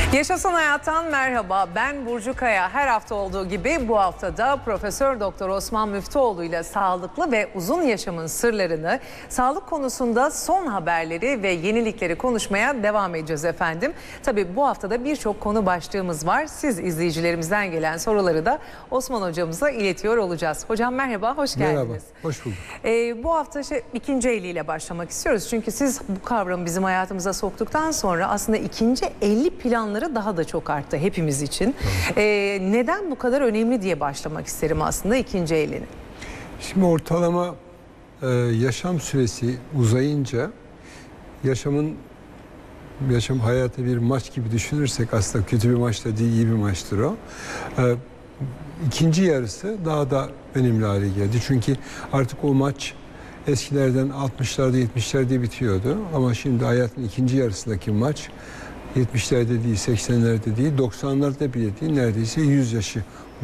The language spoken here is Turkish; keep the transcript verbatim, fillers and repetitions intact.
Yaşasın Hayat'tan merhaba. Ben Burcu Kaya. Her hafta olduğu gibi bu haftada Profesör Doktor Osman Müftüoğlu ile sağlıklı ve uzun yaşamın sırlarını, sağlık konusunda son haberleri ve yenilikleri konuşmaya devam edeceğiz efendim. Tabii bu haftada birçok konu başlığımız var. Siz izleyicilerimizden gelen soruları da Osman hocamıza iletiyor olacağız. Hocam merhaba, hoş geldiniz. Merhaba, hoş bulduk. Ee, bu hafta şey, ikinci eliyle başlamak istiyoruz. Çünkü siz bu kavramı bizim hayatımıza soktuktan sonra aslında ikinci elli planları daha da çok arttı hepimiz için. Ee, neden bu kadar önemli diye başlamak isterim aslında ikinci elini. Şimdi ortalama e, yaşam süresi uzayınca yaşamın yaşam hayatı bir maç gibi düşünürsek aslında kötü bir maç da değil, iyi bir maçtır o. E, ikinci yarısı daha da önemli hale geldi. Çünkü artık o maç eskilerden altmışlarda yetmişlerde bitiyordu ama şimdi hayatın ikinci yarısındaki maç yetmişlerde değil, seksenlerde değil, doksanlarda bile değil, neredeyse yüz yaşı